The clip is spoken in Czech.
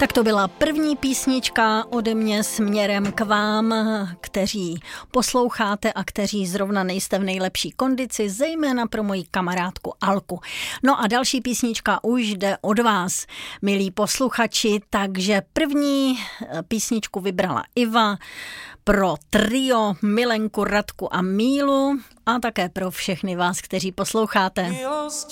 Tak to byla první písnička ode mě směrem k vám, kteří posloucháte a kteří zrovna nejste v nejlepší kondici, zejména pro moji kamarádku Alku. No a další písnička už jde od vás, milí posluchači, takže první písničku vybrala Iva pro trio Milenku, Radku a Mílu a také pro všechny vás, kteří posloucháte. Milost